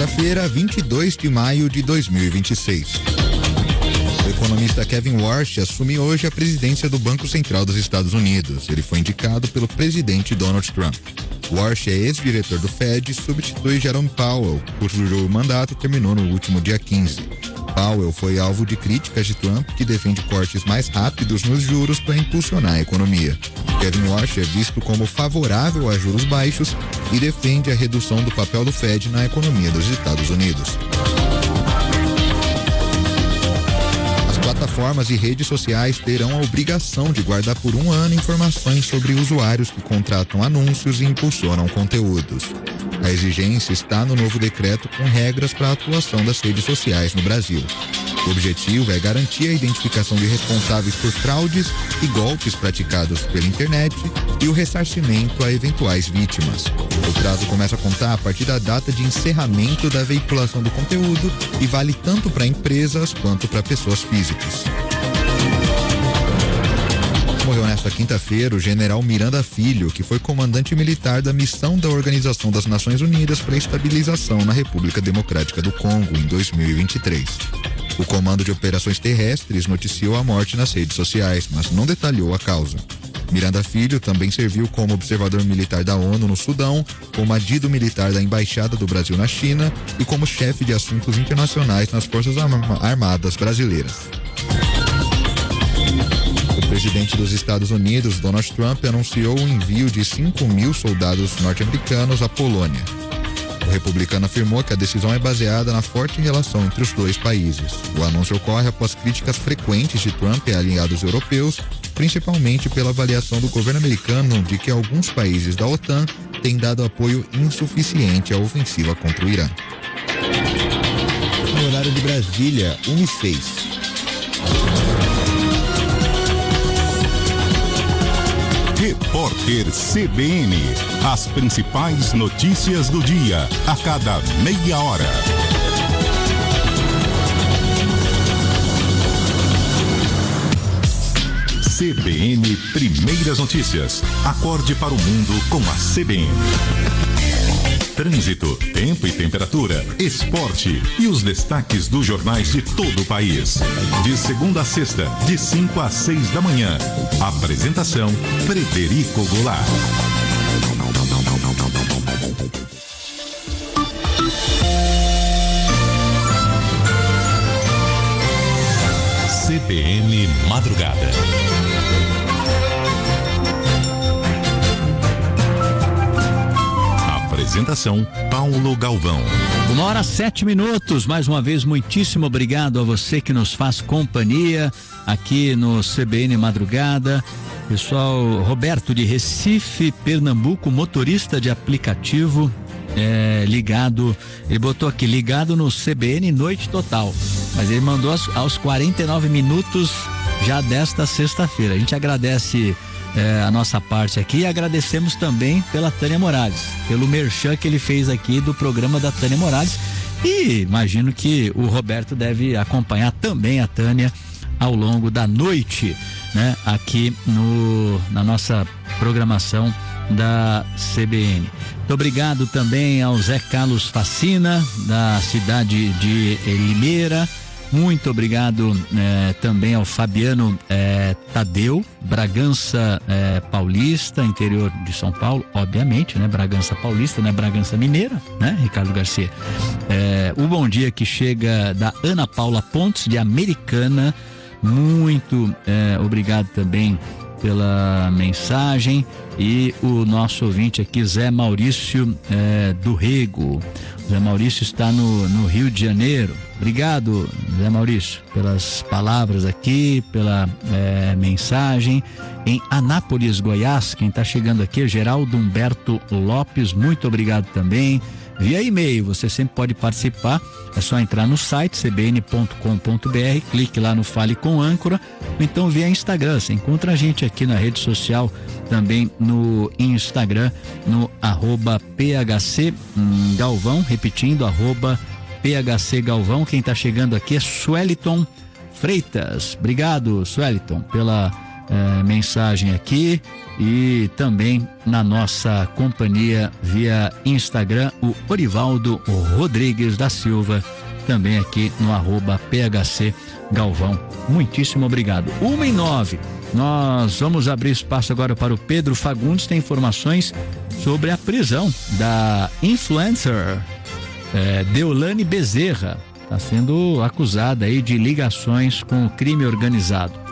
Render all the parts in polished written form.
quinta-feira, 22 de maio de 2026. O economista Kevin Warsh assume hoje a presidência do Banco Central dos Estados Unidos. Ele foi indicado pelo presidente Donald Trump. Warsh é ex-diretor do Fed e substitui Jerome Powell, cujo mandato terminou no último dia 15. Powell foi alvo de críticas de Trump, que defende cortes mais rápidos nos juros para impulsionar a economia. Kevin Warsh é visto como favorável a juros baixos e defende a redução do papel do Fed na economia dos Estados Unidos. Plataformas e redes sociais terão a obrigação de guardar por 1 ano informações sobre usuários que contratam anúncios e impulsionam conteúdos. A exigência está no novo decreto com regras para a atuação das redes sociais no Brasil. O objetivo é garantir a identificação de responsáveis por fraudes e golpes praticados pela internet e o ressarcimento a eventuais vítimas. O prazo começa a contar a partir da data de encerramento da veiculação do conteúdo e vale tanto para empresas quanto para pessoas físicas. Morreu nesta quinta-feira o general Miranda Filho, que foi comandante militar da missão da Organização das Nações Unidas para a Estabilização na República Democrática do Congo em 2023. O Comando de Operações Terrestres noticiou a morte nas redes sociais, mas não detalhou a causa. Miranda Filho também serviu como observador militar da ONU no Sudão, como adido militar da Embaixada do Brasil na China e como chefe de assuntos internacionais nas Forças Armadas brasileiras. O presidente dos Estados Unidos, Donald Trump, anunciou o envio de 5.000 soldados norte-americanos à Polônia. O republicano afirmou que a decisão é baseada na forte relação entre os dois países. O anúncio ocorre após críticas frequentes de Trump a aliados europeus, principalmente pela avaliação do governo americano de que alguns países da OTAN têm dado apoio insuficiente à ofensiva contra o Irã. No horário de Brasília, 1h06. Repórter CBN. As principais notícias do dia, a cada meia hora. CBN Primeiras Notícias. Acorde para o mundo com a CBN. Trânsito, tempo e temperatura, esporte e os destaques dos jornais de todo o país. De segunda a sexta, de 5 às 6 da manhã. Apresentação, Frederico Goulart. CBN Madrugada. Apresentação, Paulo Galvão. 1h07. Mais uma vez, muitíssimo obrigado a você que nos faz companhia aqui no CBN Madrugada. Pessoal, Roberto de Recife, Pernambuco, motorista de aplicativo, ligado, ele botou aqui, ligado no CBN Noite Total, mas ele mandou aos 49 minutos já desta sexta-feira. A gente agradece a nossa parte aqui e agradecemos também pela Tânia Morales, pelo merchan que ele fez aqui do programa da Tânia Morales, e imagino que o Roberto deve acompanhar também a Tânia ao longo da noite, né, aqui na nossa programação da CBN. Muito obrigado também ao Zé Carlos Facina, da cidade de Limeira. Muito obrigado também ao Fabiano Tadeu, Bragança Paulista, interior de São Paulo, obviamente, né? Bragança Paulista, né? Bragança Mineira, né? Ricardo Garcia. O bom dia que chega da Ana Paula Pontes, de Americana. Muito obrigado também pela mensagem. E o nosso ouvinte aqui, Zé Maurício do Rego. Zé Maurício está no Rio de Janeiro. Obrigado, Zé Maurício, pelas palavras aqui, pela mensagem. Em Anápolis, Goiás, quem está chegando aqui é Geraldo Humberto Lopes. Muito obrigado também. Via e-mail, você sempre pode participar, é só entrar no site cbn.com.br, clique lá no Fale com Âncora, ou então via Instagram, você encontra a gente aqui na rede social, também no Instagram, no @PHC Galvão, repetindo, @PHC Galvão. Quem está chegando aqui é Sueliton Freitas. Obrigado, Sueliton, pela mensagem aqui e também na nossa companhia via Instagram, o Orivaldo Rodrigues da Silva, também aqui no @PHC Galvão. Muitíssimo obrigado. 1:09. Nós vamos abrir espaço agora para o Pedro Fagundes, tem informações sobre a prisão da influencer Deolane Bezerra. Está sendo acusada aí de ligações com o crime organizado.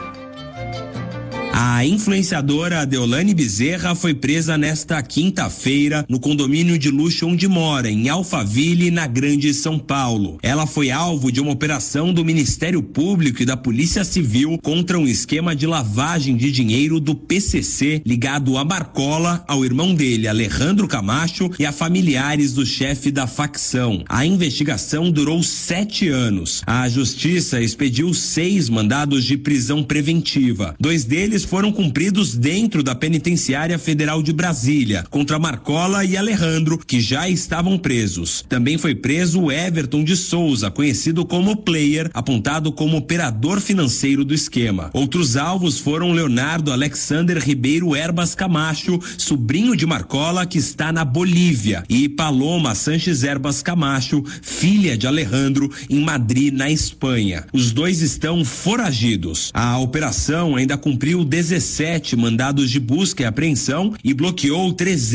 A influenciadora Deolane Bezerra foi presa nesta quinta-feira no condomínio de luxo onde mora, em Alphaville, na Grande São Paulo. Ela foi alvo de uma operação do Ministério Público e da Polícia Civil contra um esquema de lavagem de dinheiro do PCC ligado a Marcola, ao irmão dele, Alejandro Camacho, e a familiares do chefe da facção. A investigação durou 7 anos. A Justiça expediu 6 mandados de prisão preventiva. 2 deles foram cumpridos dentro da Penitenciária Federal de Brasília, contra Marcola e Alejandro, que já estavam presos. Também foi preso o Everton de Souza, conhecido como Player, apontado como operador financeiro do esquema. Outros alvos foram Leonardo Alexander Ribeiro Herbas Camacho, sobrinho de Marcola, que está na Bolívia, e Paloma Sanches Herbas Camacho, filha de Alejandro, em Madrid, na Espanha. Os 2 estão foragidos. A operação ainda cumpriu 17 mandados de busca e apreensão e bloqueou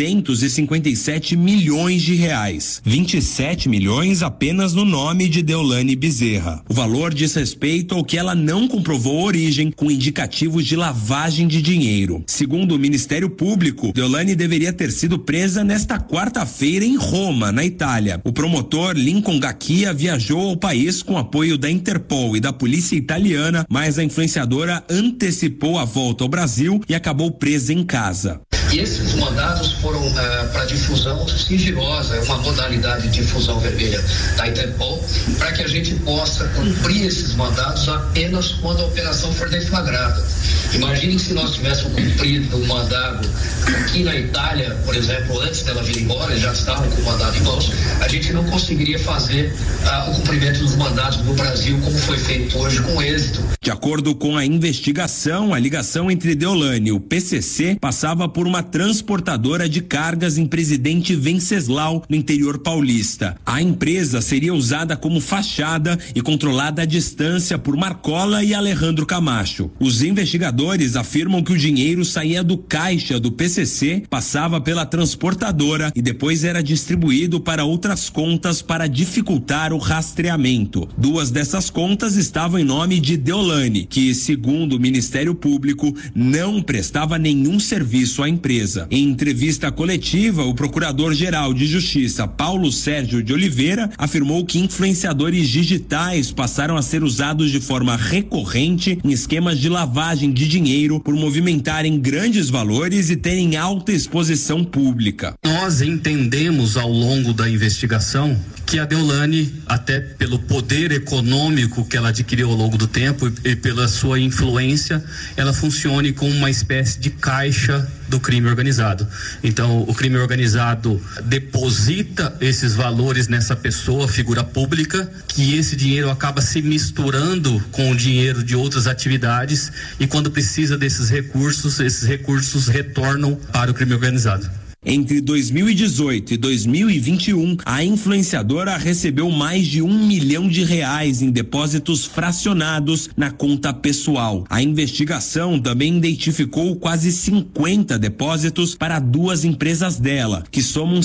357 milhões de reais. 27 milhões apenas no nome de Deolane Bezerra. O valor diz respeito ao que ela não comprovou a origem, com indicativos de lavagem de dinheiro. Segundo o Ministério Público, Deolane deveria ter sido presa nesta quarta-feira em Roma, na Itália. O promotor Lincoln Gacchia viajou ao país com apoio da Interpol e da polícia italiana, mas a influenciadora antecipou a volta ao Brasil e acabou presa em casa. E esses mandados foram para difusão sigilosa, é uma modalidade de difusão vermelha da Interpol, para que a gente possa cumprir esses mandados apenas quando a operação for deflagrada. Imaginem se nós tivéssemos cumprido o mandado aqui na Itália, por exemplo, antes dela vir embora, eles já estavam com o mandado em mãos, a gente não conseguiria fazer o cumprimento dos mandados no Brasil como foi feito hoje com êxito. De acordo com a investigação, a ligação entre Deolane e o PCC passava por uma transportadora de cargas em Presidente Venceslau, no interior paulista. A empresa seria usada como fachada e controlada à distância por Marcola e Alejandro Camacho. Os investigadores afirmam que o dinheiro saía do caixa do PCC, passava pela transportadora e depois era distribuído para outras contas para dificultar o rastreamento. 2 dessas contas estavam em nome de Deolane, que, segundo o Ministério Público, não prestava nenhum serviço à empresa. Em entrevista coletiva, o Procurador-Geral de Justiça, Paulo Sérgio de Oliveira, afirmou que influenciadores digitais passaram a ser usados de forma recorrente em esquemas de lavagem de dinheiro por movimentarem grandes valores e terem alta exposição pública. Nós entendemos ao longo da investigação que a Deolane, até pelo poder econômico que ela adquiriu ao longo do tempo e pela sua influência, ela funcione como uma espécie de caixa do crime organizado. Então, o crime organizado deposita esses valores nessa pessoa, figura pública, que esse dinheiro acaba se misturando com o dinheiro de outras atividades e quando precisa desses recursos, esses recursos retornam para o crime organizado. Entre 2018 e 2021, a influenciadora recebeu mais de R$1 milhão em depósitos fracionados na conta pessoal. A investigação também identificou quase 50 depósitos para 2 empresas dela, que somam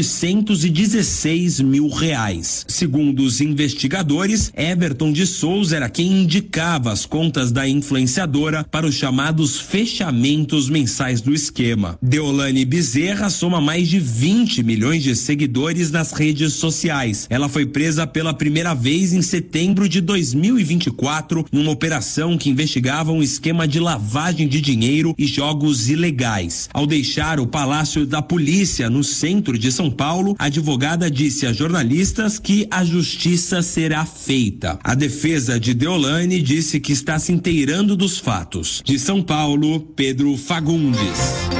R$716 mil. Segundo os investigadores, Everton de Souza era quem indicava as contas da influenciadora para os chamados fechamentos mensais do esquema. Deolane Bezerra soma mais de 20 milhões de seguidores nas redes sociais. Ela foi presa pela primeira vez em setembro de 2024 em uma operação que investigava um esquema de lavagem de dinheiro e jogos ilegais. Ao deixar o Palácio da Polícia no centro de São Paulo, a advogada disse a jornalistas que a justiça será feita. A defesa de Deolane disse que está se inteirando dos fatos. De São Paulo, Pedro Fagundes.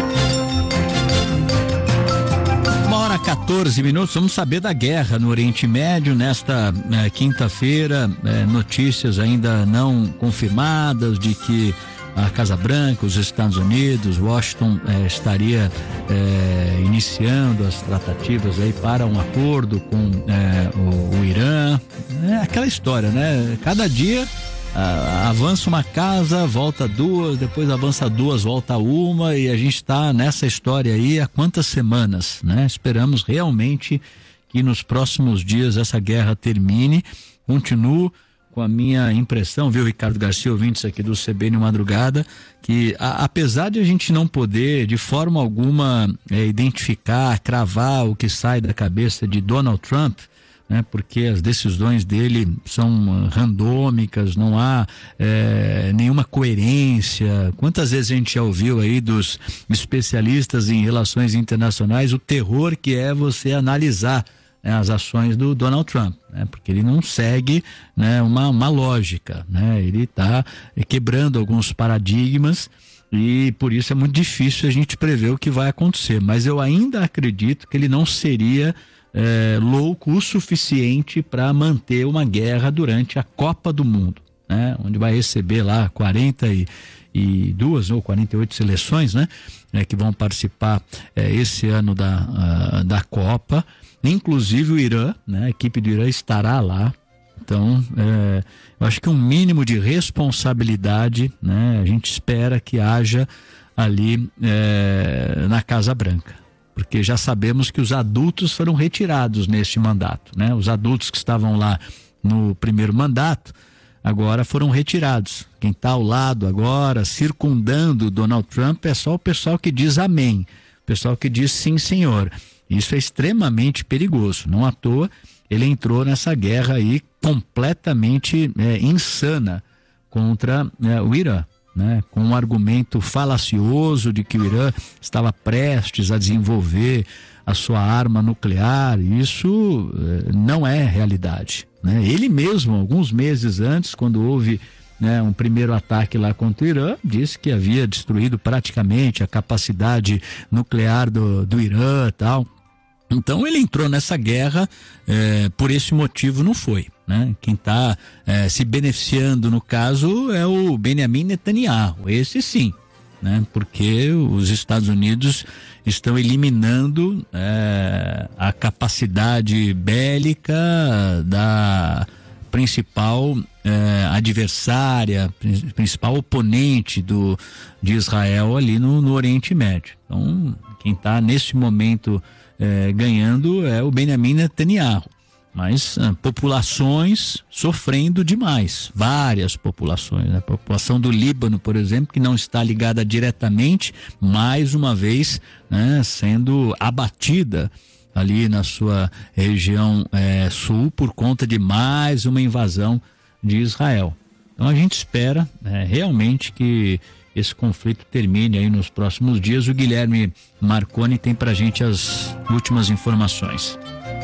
14 minutos, vamos saber da guerra no Oriente Médio nesta quinta-feira, notícias ainda não confirmadas de que a Casa Branca, os Estados Unidos. Washington estaria iniciando as tratativas aí para um acordo com o Irã. É aquela história, né? Cada dia avança uma casa, volta duas, depois avança duas, volta uma, e a gente está nessa história aí há quantas semanas, né? Esperamos realmente que nos próximos dias essa guerra termine. Continuo com a minha impressão, viu, Ricardo Garcia, ouvintes aqui do CBN Madrugada, que apesar de a gente não poder de forma alguma identificar, cravar o que sai da cabeça de Donald Trump, né, porque as decisões dele são randômicas, não há nenhuma coerência. Quantas vezes a gente já ouviu aí dos especialistas em relações internacionais o terror que é você analisar as ações do Donald Trump, né, porque ele não segue, né, uma lógica, né, ele está quebrando alguns paradigmas e por isso é muito difícil a gente prever o que vai acontecer, mas eu ainda acredito que ele não seria louco o suficiente para manter uma guerra durante a Copa do Mundo, né? Onde vai receber lá 42 ou 48 seleções, né? Que vão participar esse ano da Copa, inclusive o Irã, né? A equipe do Irã estará lá. Então, eu acho que um mínimo de responsabilidade, né? A gente espera que haja ali na Casa Branca, porque já sabemos que os adultos foram retirados neste mandato, né? Os adultos que estavam lá no primeiro mandato agora foram retirados. Quem está ao lado agora, circundando o Donald Trump, é só o pessoal que diz amém, o pessoal que diz sim, senhor. Isso é extremamente perigoso. Não à toa ele entrou nessa guerra aí completamente insana contra o Irã, né, com um argumento falacioso de que o Irã estava prestes a desenvolver a sua arma nuclear. Isso não é realidade, né? Ele mesmo, alguns meses antes, quando houve, né, um primeiro ataque lá contra o Irã, disse que havia destruído praticamente a capacidade nuclear do Irã e tal. Então ele entrou nessa guerra por esse motivo, não foi, né? Quem está se beneficiando no caso é o Benjamin Netanyahu, esse sim, né? Porque os Estados Unidos estão eliminando a capacidade bélica da principal adversária, principal oponente de Israel ali no Oriente Médio. Então quem está nesse momento ganhando é o Benjamin Netanyahu, mas populações sofrendo demais, várias populações, né? A população do Líbano, por exemplo, que não está ligada diretamente, mais uma vez, né, sendo abatida ali na sua região sul por conta de mais uma invasão de Israel. Então a gente espera realmente que esse conflito termine aí nos próximos dias. O Guilherme Marconi tem pra gente as últimas informações.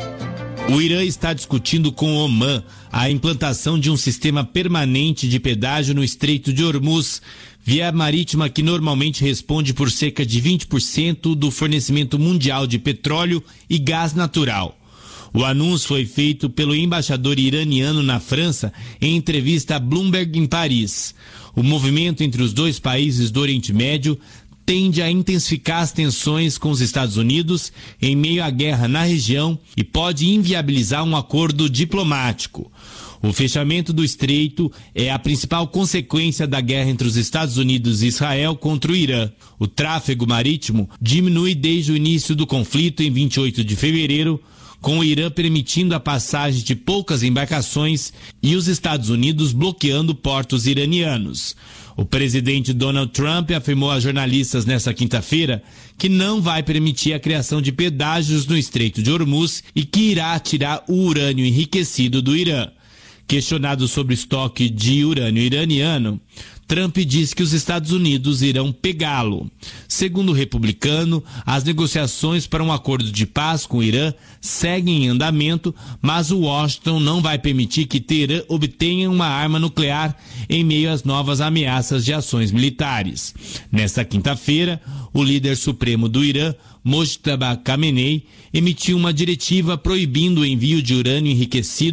O Irã está discutindo com o Omã a implantação de um sistema permanente de pedágio no Estreito de Hormuz, via marítima que normalmente responde por cerca de 20% do fornecimento mundial de petróleo e gás natural. O anúncio foi feito pelo embaixador iraniano na França em entrevista a Bloomberg em Paris. O movimento entre os dois países do Oriente Médio tende a intensificar as tensões com os Estados Unidos em meio à guerra na região e pode inviabilizar um acordo diplomático. O fechamento do estreito é a principal consequência da guerra entre os Estados Unidos e Israel contra o Irã. O tráfego marítimo diminui desde o início do conflito em 28 de fevereiro, com o Irã permitindo a passagem de poucas embarcações e os Estados Unidos bloqueando portos iranianos. O presidente Donald Trump afirmou a jornalistas nesta quinta-feira que não vai permitir a criação de pedágios no Estreito de Hormuz e que irá tirar o urânio enriquecido do Irã. Questionado sobre o estoque de urânio iraniano, Trump disse que os Estados Unidos irão pegá-lo. Segundo o republicano, as negociações para um acordo de paz com o Irã seguem em andamento, mas o Washington não vai permitir que Teherã obtenha uma arma nuclear em meio às novas ameaças de ações militares. Nesta quinta-feira, o líder supremo do Irã, Mojtaba Khamenei, emitiu uma diretiva proibindo o envio de urânio enriquecido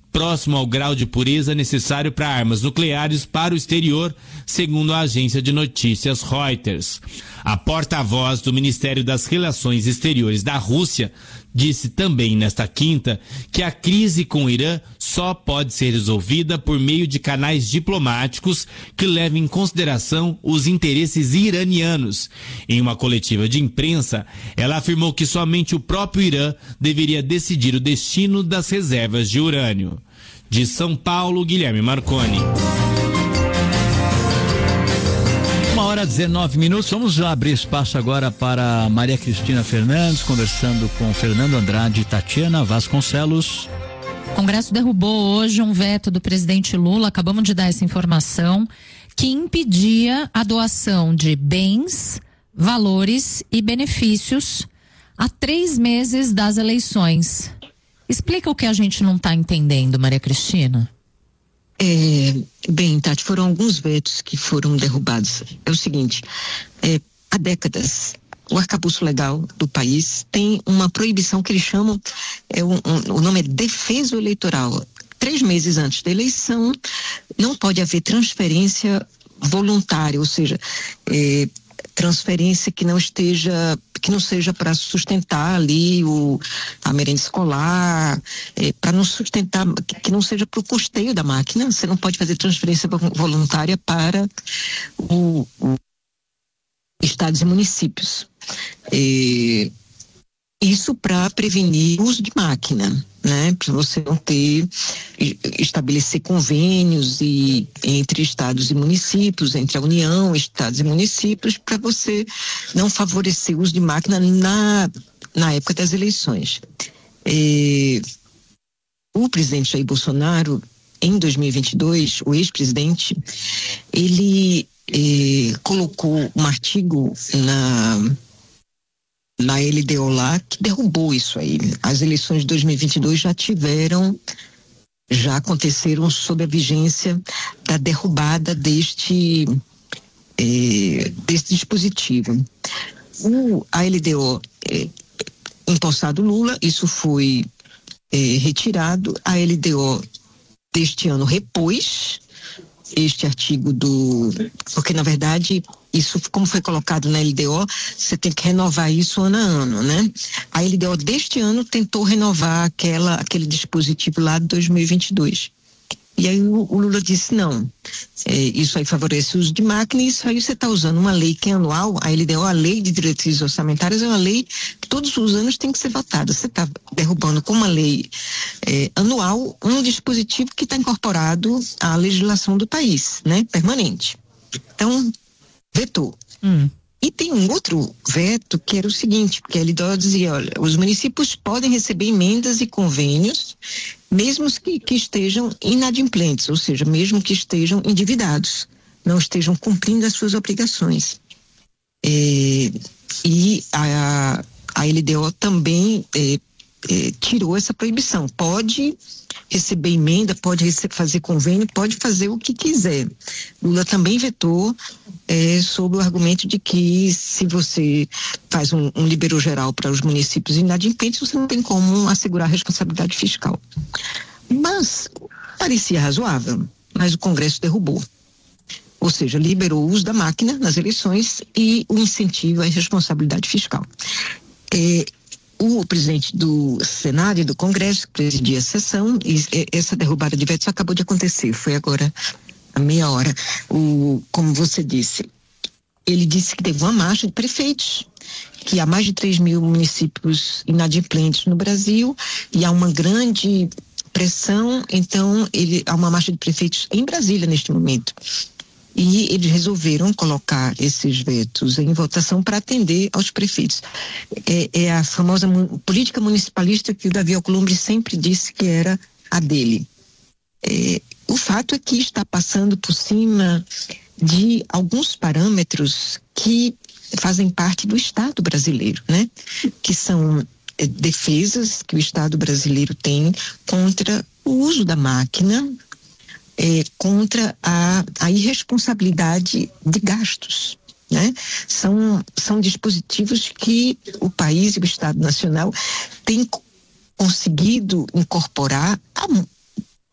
próximo ao grau de pureza necessário para armas nucleares para o exterior, segundo a agência de notícias Reuters. A porta-voz do Ministério das Relações Exteriores da Rússia disse também nesta quinta que a crise com o Irã só pode ser resolvida por meio de canais diplomáticos que levem em consideração os interesses iranianos. Em uma coletiva de imprensa, ela afirmou que somente o próprio Irã deveria decidir o destino das reservas de urânio. De São Paulo, Guilherme Marconi. 1h19. Vamos abrir espaço agora para Maria Cristina Fernandes, conversando com Fernando Andrade e Tatiana Vasconcelos. O Congresso derrubou hoje um veto do presidente Lula, acabamos de dar essa informação, que impedia a doação de bens, valores e benefícios a 3 meses das eleições. Explica o que a gente não está entendendo, Maria Cristina. Bem, Tati, foram alguns vetos que foram derrubados. É o seguinte, há décadas, o arcabouço legal do país tem uma proibição que eles chamam, o nome é defesa eleitoral. 3 meses antes da eleição, não pode haver transferência voluntária, ou seja, transferência que não seja para sustentar ali a merenda escolar, para não sustentar, que não seja para o custeio da máquina. Você não pode fazer transferência voluntária para estados e municípios. Isso para prevenir o uso de máquina, né? Para você não estabelecer convênios entre estados e municípios, entre a União, estados e municípios, para você não favorecer o uso de máquina na época das eleições. O presidente Jair Bolsonaro, em 2022, o ex-presidente, ele colocou um artigo na LDO lá, que derrubou isso aí. As eleições de 2022 já aconteceram sob a vigência da derrubada deste dispositivo. A LDO empossado Lula, isso foi retirado. A LDO deste ano repôs este artigo porque na verdade isso, como foi colocado na LDO, você tem que renovar isso ano a ano, né? A LDO deste ano tentou renovar aquele dispositivo lá de 2022. E aí o Lula disse não, isso aí favorece o uso de máquina, e isso aí você está usando uma lei que é anual. A LDO, a Lei de Diretrizes Orçamentárias, é uma lei que todos os anos tem que ser votada. Você está derrubando com uma lei anual um dispositivo que está incorporado à legislação do país, né? Permanente. Então, vetou. E tem um outro veto que era o seguinte, porque a LDO dizia, olha, os municípios podem receber emendas e convênios, mesmo que estejam inadimplentes, ou seja, mesmo que estejam endividados, não estejam cumprindo as suas obrigações. E a LDO também tirou essa proibição. Pode receber emenda, pode fazer convênio, pode fazer o que quiser. Lula também vetou sob o argumento de que se você faz um libero geral para os municípios inadimplentes, você não tem como assegurar a responsabilidade fiscal. Mas parecia razoável, mas o Congresso derrubou. Ou seja, liberou o uso da máquina nas eleições e o incentivo à responsabilidade fiscal. O presidente do Senado e do Congresso presidia a sessão, e essa derrubada de vetos acabou de acontecer, foi agora a meia hora. Como você disse, ele disse que teve uma marcha de prefeitos, que há mais de 3 mil municípios inadimplentes no Brasil e há uma grande pressão, então há uma marcha de prefeitos em Brasília neste momento. E eles resolveram colocar esses vetos em votação para atender aos prefeitos. É a famosa política municipalista que o Davi Alcolumbre sempre disse que era a dele. O fato é que está passando por cima de alguns parâmetros que fazem parte do Estado brasileiro, né? Que são defesas que o Estado brasileiro tem contra o uso da máquina, contra a irresponsabilidade de gastos, né? São dispositivos que o país e o Estado Nacional têm conseguido incorporar há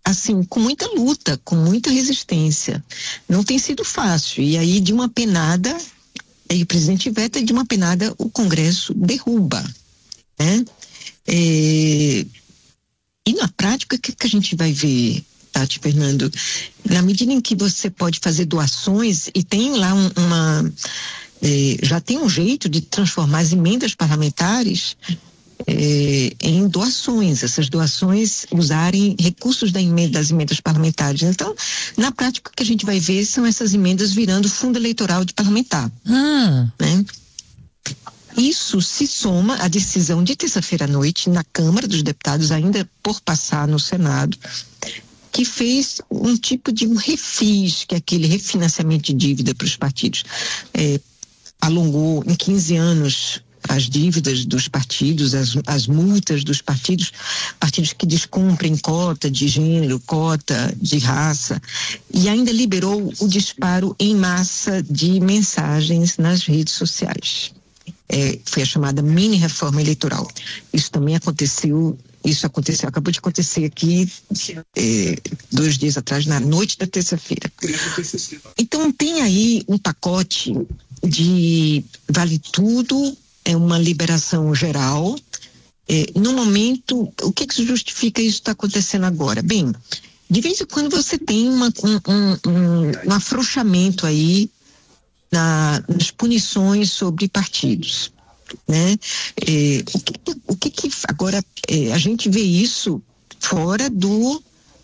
assim, com muita luta, com muita resistência. Não tem sido fácil. E aí, de uma penada, o presidente veta, e de uma penada o Congresso derruba, né? E na prática, o que a gente vai ver, Tati, Fernando? Na medida em que você pode fazer doações, e tem lá já tem um jeito de transformar as emendas parlamentares em doações, essas doações usarem recursos das emendas parlamentares. Então, na prática, o que a gente vai ver são essas emendas virando fundo eleitoral de parlamentar. Né? Isso se soma à decisão de terça-feira à noite na Câmara dos Deputados, ainda por passar no Senado, que fez um tipo de um refis, que é aquele refinanciamento de dívida para os partidos. Alongou em 15 anos as dívidas dos partidos, as multas dos partidos que descumprem cota de gênero, cota de raça, e ainda liberou o disparo em massa de mensagens nas redes sociais. Foi a chamada mini reforma eleitoral. Isso também aconteceu, acabou de acontecer aqui 2 dias atrás, na noite da terça-feira. Então tem aí um pacote de vale tudo, uma liberação geral. No momento, o que justifica isso estar acontecendo agora? Bem, de vez em quando você tem um afrouxamento aí nas punições sobre partidos, né? O que agora a gente vê isso fora do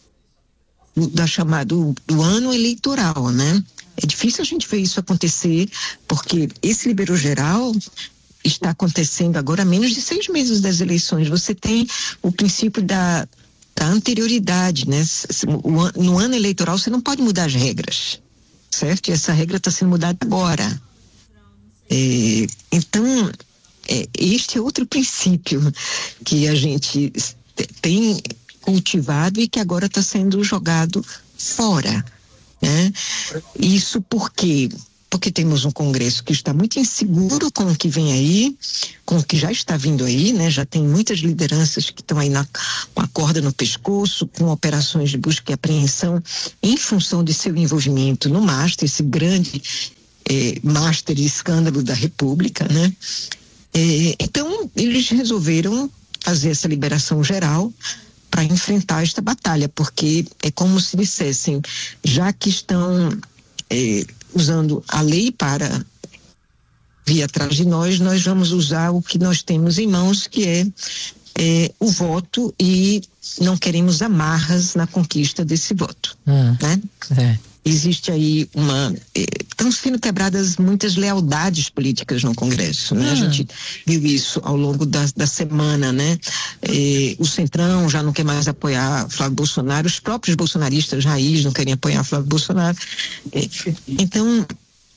ano eleitoral, né? É difícil a gente ver isso acontecer, porque esse libero geral está acontecendo agora há menos de 6 meses das eleições. Você tem o princípio da anterioridade, né? No ano eleitoral você não pode mudar as regras, certo? E essa regra está sendo mudada agora. Então, este é outro princípio que a gente tem cultivado e que agora está sendo jogado fora, né? Isso porque temos um Congresso que está muito inseguro com o que vem aí, com o que já está vindo aí, né? Já tem muitas lideranças que estão aí com a corda no pescoço, com operações de busca e apreensão em função de seu envolvimento no MASTER, esse grande MASTER e escândalo da República, né? Então, eles resolveram fazer essa liberação geral para enfrentar esta batalha, porque é como se dissessem, já que estão usando a lei para vir atrás de nós vamos usar o que nós temos em mãos, que é o voto, e não queremos amarras na conquista desse voto, né? Existe aí estão sendo quebradas muitas lealdades políticas no Congresso, né? A gente viu isso ao longo da semana, né? O Centrão já não quer mais apoiar Flávio Bolsonaro, os próprios bolsonaristas raiz não querem apoiar Flávio Bolsonaro. Então,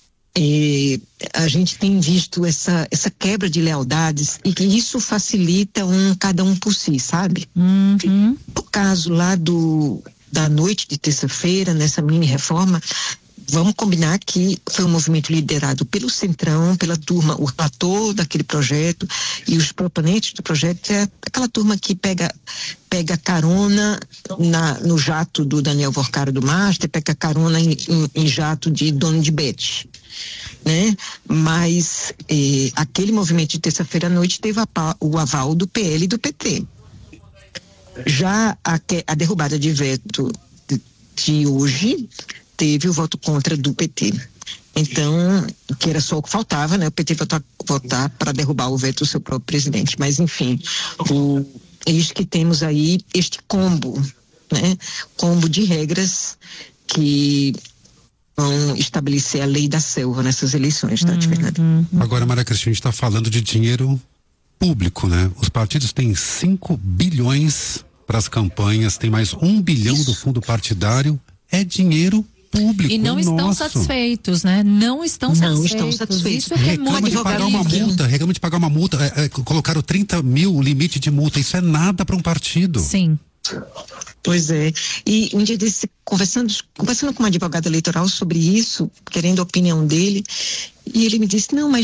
a gente tem visto essa quebra de lealdades, e que isso facilita cada um por si, sabe? No caso lá da noite de terça-feira, nessa mini reforma, vamos combinar que foi um movimento liderado pelo Centrão, pela turma, o relator daquele projeto e os proponentes do projeto, é aquela turma que pega carona no jato do Daniel Vorcara do MASTER, pega carona em jato de dono de Bet, né? Mas aquele movimento de terça-feira à noite teve o aval do PL e do PT. Já a derrubada de veto de hoje teve o voto contra do PT. Então, que era só o que faltava, né? O PT votar para derrubar o veto do seu próprio presidente. Mas, enfim, eis que temos aí este combo, né? Combo de regras que vão estabelecer a lei da selva nessas eleições, tá, Fernando? Agora, Maria Cristina, a gente está falando de dinheiro público, né? Os partidos têm 5 bilhões para as campanhas, tem mais 1 bilhão do fundo partidário, é dinheiro público. E não estão satisfeitos, né? Não estão satisfeitos. Isso reclama de pagar uma multa, colocaram 30 mil o limite de multa, isso é nada para um partido. Sim. Pois é. E um dia desse, conversando com um advogado eleitoral sobre isso, querendo a opinião dele, e ele me disse, não, mas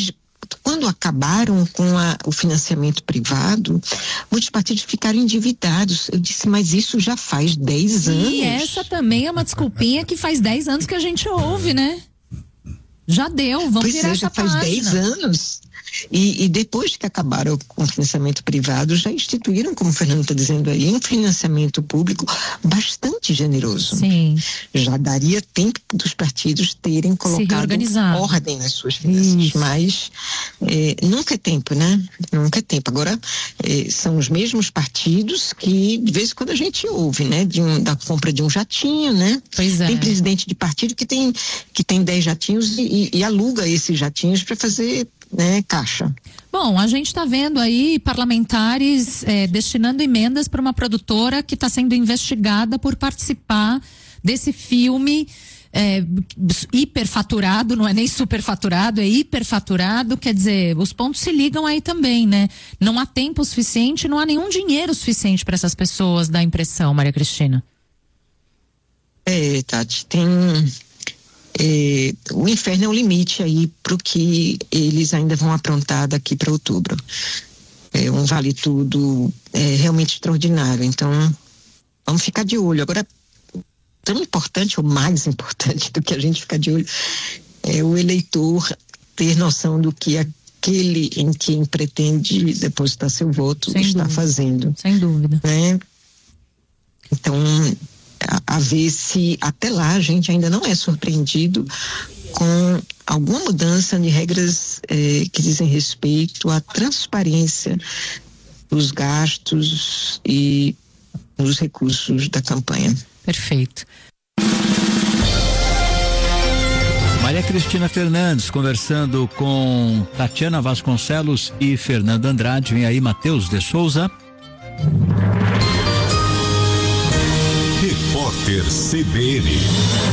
quando acabaram com o financiamento privado, muitos partidos ficaram endividados. Eu disse, mas isso já faz 10 anos. E essa também é uma desculpinha que faz 10 anos que a gente ouve, né? Já deu, vamos virar essa página. Já faz 10 anos. E depois que acabaram com o financiamento privado, já instituíram, como o Fernando está dizendo aí, um financiamento público bastante generoso. Sim. Já daria tempo dos partidos terem colocado ordem nas suas finanças. Isso. Mas nunca é tempo, né? Nunca é tempo. Agora, são os mesmos partidos que, de vez em quando, a gente ouve, né? Da compra de um jatinho, né? Pois é. Tem presidente de partido que tem 10 jatinhos e aluga esses jatinhos para fazer, né, caixa. Bom, a gente está vendo aí parlamentares destinando emendas para uma produtora que está sendo investigada por participar desse filme hiperfaturado, não é nem superfaturado, é hiperfaturado, quer dizer, os pontos se ligam aí também, né? Não há tempo suficiente, não há nenhum dinheiro suficiente para essas pessoas, dá a impressão, Maria Cristina. Tati, o inferno é o limite aí pro que eles ainda vão aprontar daqui para outubro. É um vale tudo realmente extraordinário. Então, vamos ficar de olho. Agora, tão importante, ou mais importante do que a gente ficar de olho, é o eleitor ter noção do que aquele em quem pretende depositar seu voto está fazendo. Sem dúvida. Né? Então, a ver se até lá a gente ainda não é surpreendido com alguma mudança de regras que dizem respeito à transparência dos gastos e dos recursos da campanha. Perfeito. Maria Cristina Fernandes conversando com Tatiana Vasconcelos e Fernando Andrade. Vem aí Matheus de Souza. Repórter CBN.